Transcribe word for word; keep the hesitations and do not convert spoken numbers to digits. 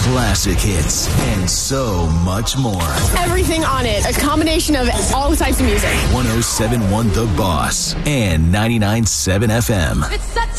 classic hits, and so much more. Everything on it. A combination of all types of music. one oh seven point one The Boss and ninety-nine point seven F M. It's such